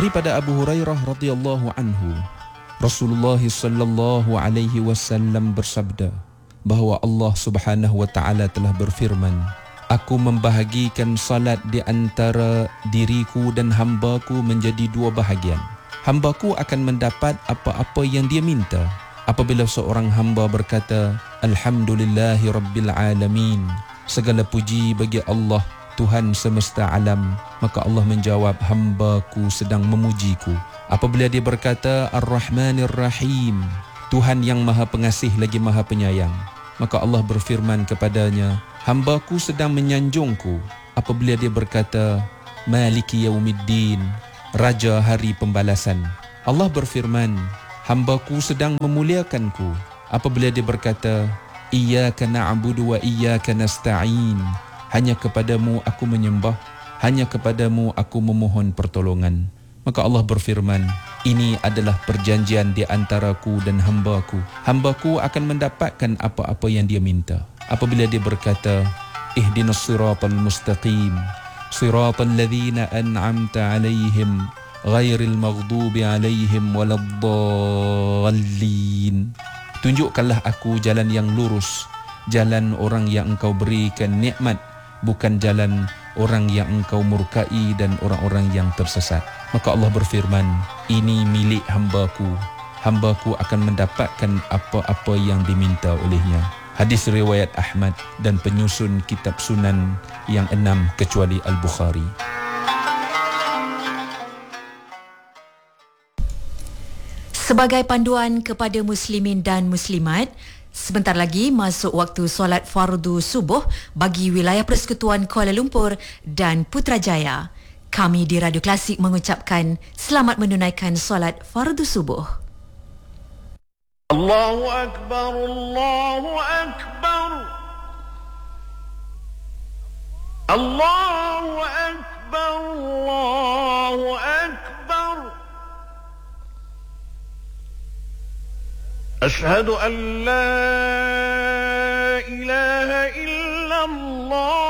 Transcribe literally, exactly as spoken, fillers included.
Daripada Abu Hurairah radhiyallahu anhu, Rasulullah sallallahu alaihi wasallam bersabda bahawa Allah Subhanahu wa taala telah berfirman, "Aku membahagikan salat di antara diriku dan hambaku menjadi dua bahagian. Hambaku akan mendapat apa-apa yang dia minta. Apabila seorang hamba berkata, Alhamdulillahi Rabbil Alamin, segala puji bagi Allah, Tuhan semesta alam, maka Allah menjawab, hambaku sedang memujiku. Apabila dia berkata Ar-Rahmanir Rahim, Tuhan yang maha pengasih lagi maha penyayang, maka Allah berfirman kepadanya, hambaku sedang menyanjungku. Apabila dia berkata Maliki Yaumiddin, Raja hari pembalasan, Allah berfirman, hambaku sedang memuliakanku. Apabila dia berkata Iyyaka na'budu wa iyyaka nasta'in, hanya kepadamu aku menyembah, hanya kepadamu aku memohon pertolongan, maka Allah berfirman, ini adalah perjanjian di antaraku dan hambaku. Hambaku akan mendapatkan apa-apa yang dia minta. Apabila dia berkata ihdinas siratal mustaqim, siratal ladzina an'amta alaihim ghairil maghdubi alaihim waladdallin, tunjukkanlah aku jalan yang lurus, jalan orang yang engkau berikan nikmat, bukan jalan orang yang engkau murkai dan orang-orang yang tersesat. Maka Allah berfirman, ini milik hambaku, hambaku akan mendapatkan apa-apa yang diminta olehnya. Hadis riwayat Ahmad dan penyusun kitab sunan yang enam kecuali Al-Bukhari. Sebagai panduan kepada muslimin dan muslimat, sebentar lagi masuk waktu solat fardu subuh bagi wilayah Persekutuan Kuala Lumpur dan Putrajaya. Kami di Radio Klasik mengucapkan selamat menunaikan solat fardu subuh. Allahu Akbar, Allahu Akbar, Allahu Akbar, Allahu Akbar. Ashhadu an la ilaha illallah.